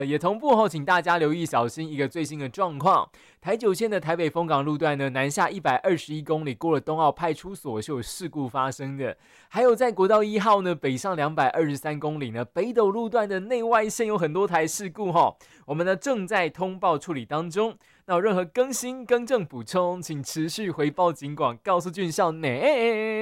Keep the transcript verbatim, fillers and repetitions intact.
也同步后，请大家留意小心一个最新的状况。台九线的台北丰港路段呢，南下一百二十一公里过了东澳派出所是有事故发生的。还有在国道一号呢，北上两百二十三公里呢，北斗路段的内外线有很多台事故哈，我们呢正在通报处理当中。那有任何更新、更正、补充，请持续回报警广，告诉俊孝呢。